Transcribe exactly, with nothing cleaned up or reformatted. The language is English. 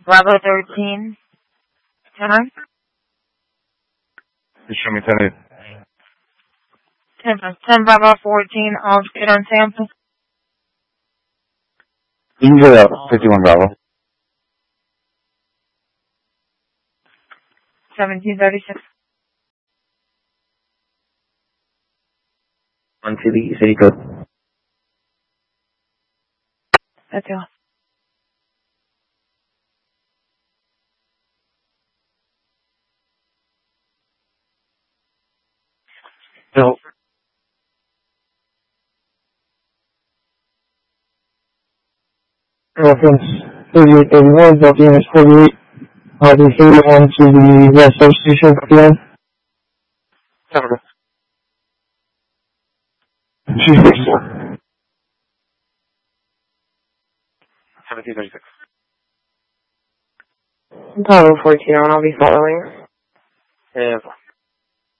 Bravo thirteen. ten. You show me ten eight. ten, ten Bravo fourteen, all good on sample. You can go to fifty-one Bravo. seventeen thirty-six. On to the city code. That's all. Bill. Reference thirty-eight thirty-one, Delta Unit forty-eight. I'll be thirty-one to the west substation, Delta Seven. two sixty-four. seventeen thirty-six. Bravo fourteen on, I'll be following. Yeah.